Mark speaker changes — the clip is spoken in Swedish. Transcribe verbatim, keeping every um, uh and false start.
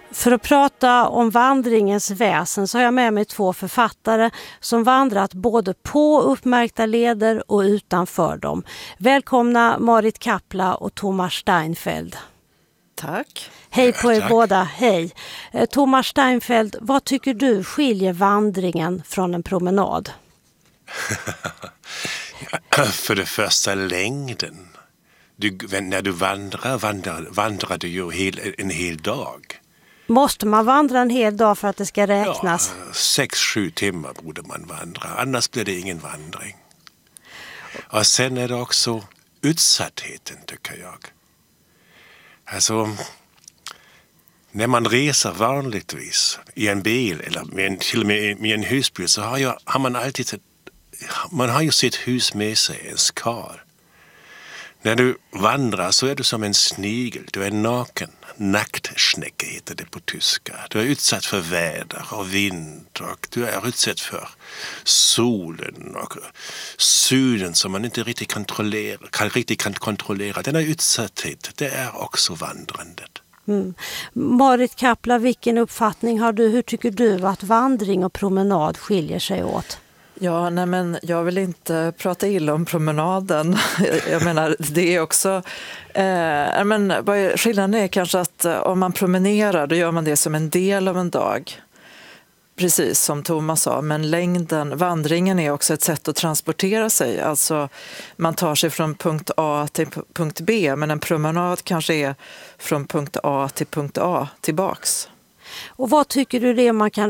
Speaker 1: För att prata om vandringens väsen så har jag med mig två författare som vandrat både på uppmärkta leder och utanför dem. Välkomna Marit Kapla och Thomas Steinfeld.
Speaker 2: Tack.
Speaker 1: Hej på er
Speaker 3: Tack.
Speaker 1: båda, hej. Eh, Thomas Steinfeld, vad tycker du skiljer vandringen från en promenad?
Speaker 3: För det första längden. Du, när du vandrar, vandrar, vandrar du ju hel, en hel dag.
Speaker 1: Måste man vandra en hel dag för att det ska räknas?
Speaker 3: Ja, sex, sju timmar borde man vandra. Annars blir det ingen vandring. Och sen är det också utsattheten, tycker jag. Alltså, när man reser vanligtvis i en bil eller med en, till och med med en husbil så har, jag, har man alltid ett, man har ju sitt hus med sig, en skar. När du vandrar så är du som en snigel, du är naken. Nacktsnäcke heter det på tyska. Du är utsatt för väder och vind och du är utsatt för solen och synen som man inte riktigt kontrollera, kan, riktigt kan kontrollera. Denna utsatthet, det är också vandrandet.
Speaker 1: Mm. Marit Kapla, vilken uppfattning har du? Hur tycker du att vandring och promenad skiljer sig åt?
Speaker 2: Ja, nej men jag vill inte prata illa om promenaden. Jag menar, det är också... Eh, men skillnaden är kanske att om man promenerar, då gör man det som en del av en dag. Precis som Thomas sa, men längden, vandringen är också ett sätt att transportera sig. Alltså man tar sig från punkt A till punkt B, men en promenad kanske är från punkt A till punkt A tillbaks.
Speaker 1: Och vad tycker du det är man kan